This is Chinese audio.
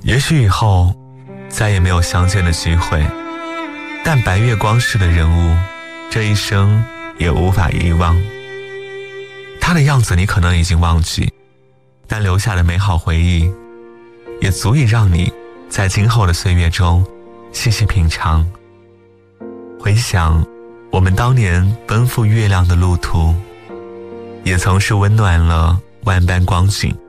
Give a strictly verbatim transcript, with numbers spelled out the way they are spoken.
也许以后再也没有相见的机会，但白月光式的人物，这一生也无法遗忘。他的样子你可能已经忘记，但留下的美好回忆也足以让你在今后的岁月中细细品尝。回想我们当年奔赴月亮的路途，也曾是温暖了万般光景。